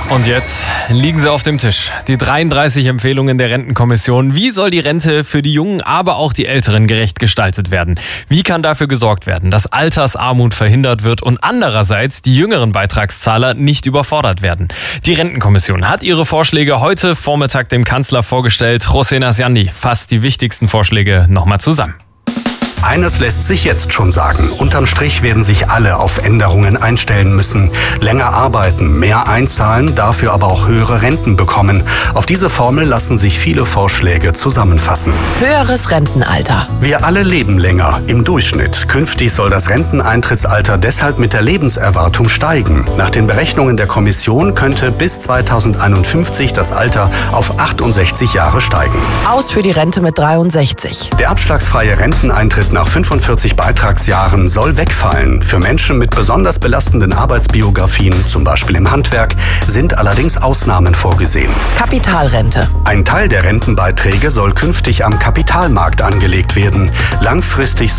Und jetzt liegen sie auf dem Tisch. Die 33 Empfehlungen der Rentenkommission. Wie soll die Rente für die Jungen, aber auch die Älteren gerecht gestaltet werden? Wie kann dafür gesorgt werden, dass Altersarmut verhindert wird und andererseits die jüngeren Beitragszahler nicht überfordert werden? Die Rentenkommission hat ihre Vorschläge heute Vormittag dem Kanzler vorgestellt. Hossein Asjandi fasst die wichtigsten Vorschläge nochmal zusammen. Eines lässt sich jetzt schon sagen. Unterm Strich werden sich alle auf Änderungen einstellen müssen. Länger arbeiten, mehr einzahlen, dafür aber auch höhere Renten bekommen. Auf diese Formel lassen sich viele Vorschläge zusammenfassen. Höheres Rentenalter. Wir alle leben länger, im Durchschnitt. Künftig soll das Renteneintrittsalter deshalb mit der Lebenserwartung steigen. Nach den Berechnungen der Kommission könnte bis 2051 das Alter auf 68 Jahre steigen. Aus für die Rente mit 63. Der abschlagsfreie Renteneintritt nach 45 Beitragsjahren soll wegfallen. Für Menschen mit besonders belastenden Arbeitsbiografien, zum Beispiel im Handwerk, sind allerdings Ausnahmen vorgesehen. Kapitalrente. Ein Teil der Rentenbeiträge soll künftig am Kapitalmarkt angelegt werden. Langfristig